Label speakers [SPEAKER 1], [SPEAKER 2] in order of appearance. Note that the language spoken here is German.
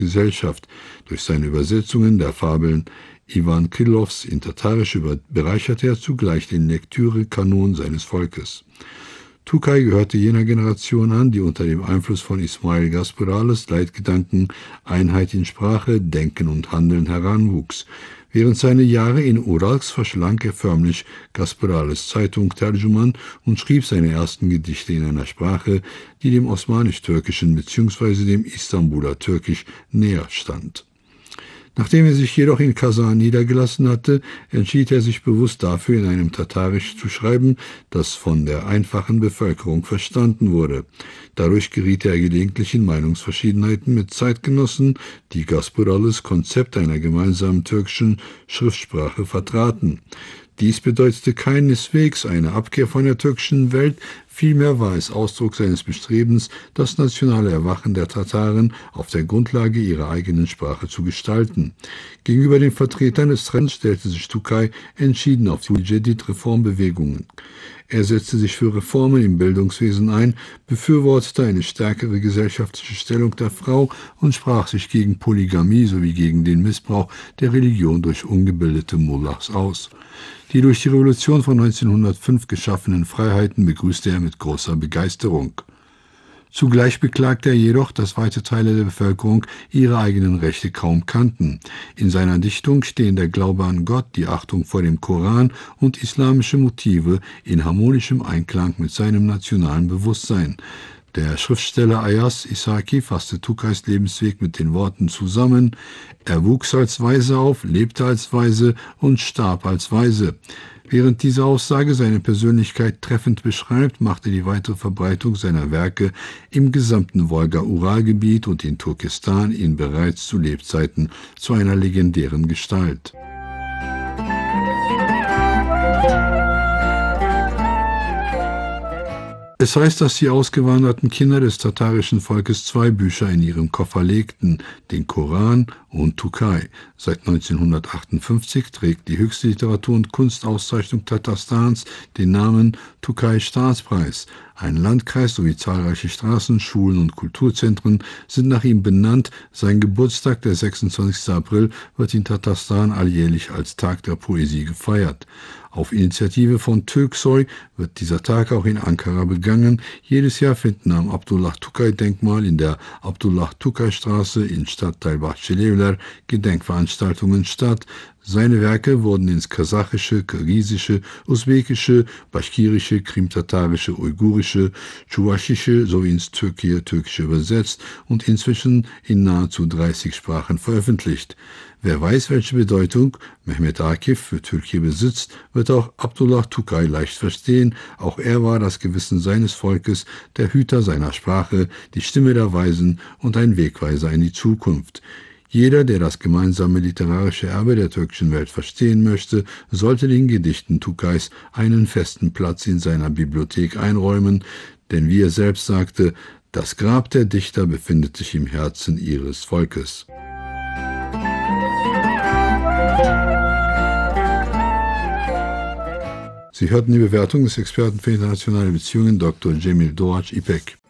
[SPEAKER 1] Gesellschaft. Durch seine Übersetzungen der Fabeln Iwan Krylows in Tatarisch bereicherte er zugleich den Lektürekanon seines Volkes. Tokaj gehörte jener Generation an, die unter dem Einfluss von Ismail Gasparales Leitgedanken Einheit in Sprache, Denken und Handeln heranwuchs. Während seiner Jahre in Urals verschlang er förmlich Gasparales Zeitung Tercüman und schrieb seine ersten Gedichte in einer Sprache, die dem osmanisch-türkischen bzw. dem Istanbuler Türkisch näher stand. Nachdem er sich jedoch in Kasan niedergelassen hatte, entschied er sich bewusst dafür, in einem Tatarisch zu schreiben, das von der einfachen Bevölkerung verstanden wurde. Dadurch geriet er gelegentlich in Meinungsverschiedenheiten mit Zeitgenossen, die Gasparales Konzept einer gemeinsamen türkischen Schriftsprache vertraten. Dies bedeutete keineswegs eine Abkehr von der türkischen Welt, vielmehr war es Ausdruck seines Bestrebens, das nationale Erwachen der Tataren auf der Grundlage ihrer eigenen Sprache zu gestalten. Gegenüber den Vertretern des Trends stellte sich Tokaj entschieden auf die Jedid-Reformbewegungen. Er setzte sich für Reformen im Bildungswesen ein, befürwortete eine stärkere gesellschaftliche Stellung der Frau und sprach sich gegen Polygamie sowie gegen den Missbrauch der Religion durch ungebildete Mullahs aus. Die durch die Revolution von 1905 geschaffenen Freiheiten begrüßte er mit großer Begeisterung. Zugleich beklagte er jedoch, dass weite Teile der Bevölkerung ihre eigenen Rechte kaum kannten. In seiner Dichtung stehen der Glaube an Gott, die Achtung vor dem Koran und islamische Motive in harmonischem Einklang mit seinem nationalen Bewusstsein. Der Schriftsteller Ayas Isaki fasste Tokajs Lebensweg mit den Worten zusammen: Er wuchs als Weise auf, lebte als Weise und starb als Weise. Während diese Aussage seine Persönlichkeit treffend beschreibt, machte die weitere Verbreitung seiner Werke im gesamten Wolga-Ural-Gebiet und in Turkestan ihn bereits zu Lebzeiten zu einer legendären Gestalt. Es heißt, dass die ausgewanderten Kinder des tatarischen Volkes 2 Bücher in ihrem Koffer legten, den Koran und Tokaj. Seit 1958 trägt die höchste Literatur- und Kunstauszeichnung Tatarstans den Namen Tokaj-Staatspreis. Ein Landkreis sowie zahlreiche Straßen, Schulen und Kulturzentren sind nach ihm benannt. Sein Geburtstag, der 26. April, wird in Tatarstan alljährlich als Tag der Poesie gefeiert. Auf Initiative von Türksoy wird dieser Tag auch in Ankara begangen. Jedes Jahr finden am Abdullah-Tokaj-Denkmal in der Abdullah-Tokaj-Straße in Stadtteil Bahçelievler Gedenkveranstaltungen statt. Seine Werke wurden ins Kasachische, Kirgisische, Usbekische, Baschkirische, Krimtatarische, Uigurische, Tschuwaschische sowie ins Türkische übersetzt und inzwischen in nahezu 30 Sprachen veröffentlicht. Wer weiß, welche Bedeutung Mehmet Akif für Türkei besitzt, wird auch Abdullah Tokaj leicht verstehen. Auch er war das Gewissen seines Volkes, der Hüter seiner Sprache, die Stimme der Weisen und ein Wegweiser in die Zukunft. Jeder, der das gemeinsame literarische Erbe der türkischen Welt verstehen möchte, sollte den Gedichten Tokajs einen festen Platz in seiner Bibliothek einräumen, denn wie er selbst sagte, das Grab der Dichter befindet sich im Herzen ihres Volkes. Sie hörten die Bewertung des Experten für internationale Beziehungen Dr. Cemil Doğaç İpek.